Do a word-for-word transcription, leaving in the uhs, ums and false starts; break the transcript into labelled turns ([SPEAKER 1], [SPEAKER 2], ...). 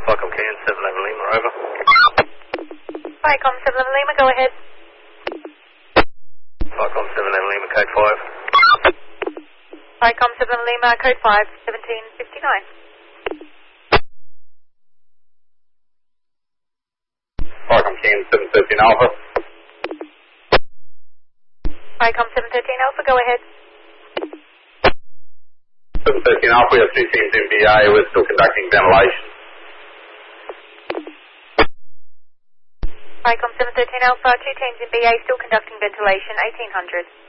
[SPEAKER 1] Vicom Can seven eleven Lima, over.
[SPEAKER 2] Vicom seven eleven Lima, go ahead.
[SPEAKER 1] Vicom seven eleven Lima, code five.
[SPEAKER 2] Vicom seven eleven Lima, code five, seventeen fifty-nine.
[SPEAKER 1] Vicom Can seven thirteen Alpha.
[SPEAKER 2] Vicom seven thirteen Alpha, go ahead.
[SPEAKER 1] seven thirteen Alpha, we have two teams in B A, we're still conducting ventilation.
[SPEAKER 2] Vicom seven thirteen Alpha, two teams in B A still conducting ventilation, eighteen hundred.